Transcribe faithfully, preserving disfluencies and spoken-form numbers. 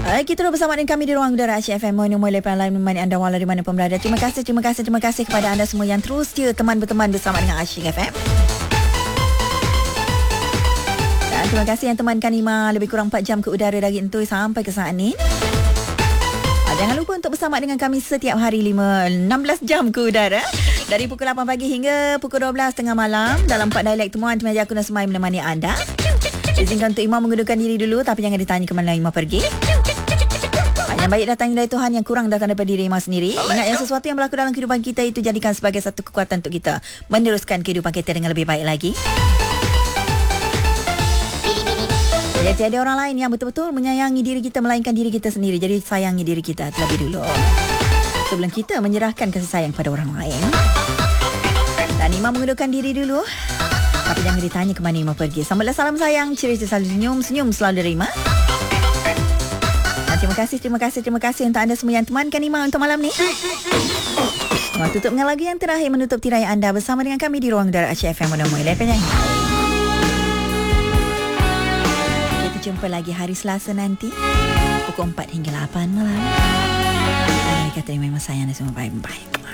Hai, kita dah bersama dengan kami di Ruang Udara Asyik F M Monumai Lepas Live menemani anda walau di mana pun berada. Terima kasih, terima kasih, terima kasih kepada anda semua yang terus setia teman berteman bersama dengan Asyik F M. Dan terima kasih yang temankan Ima lebih kurang empat jam ke udara dari Entui sampai ke saat ini. Jangan lupa untuk bersama dengan kami setiap hari lima, enam belas jam ke udara. Dari pukul lapan pagi hingga pukul dua belas tengah malam. Dalam empat dialek temuan Meja Aku Nasmai menemani anda. Izinkan untuk Ima mengundurkan diri dulu, tapi jangan ditanya ke mana Ima pergi. Yang baik datang dari Tuhan, yang kurang datang daripada diri Ima sendiri. Ingat yang sesuatu yang berlaku dalam kehidupan kita itu jadikan sebagai satu kekuatan untuk kita meneruskan kehidupan kita dengan lebih baik lagi. Jadi tiada orang lain yang betul-betul menyayangi diri kita melainkan diri kita sendiri. Jadi sayangi diri kita terlebih dulu sebelum kita menyerahkan kasih sayang pada orang lain. Dan Ima mengundurkan diri dulu, tapi jangan ditanya ke mana Ima pergi. Sambutlah salam sayang, cerita selalu senyum, senyum selalu dari Ima. Dan terima kasih, terima kasih, terima kasih untuk anda semua yang temankan Ima untuk malam ni. Ima tutup dengan lagu yang terakhir menutup tirai anda bersama dengan kami di Ruang Udara Asyik F M Monumai Lepas Live. Jumpa lagi hari Selasa nanti pukul empat hingga lapan malam. Saya kata memang sayang dan semua. Bye-bye.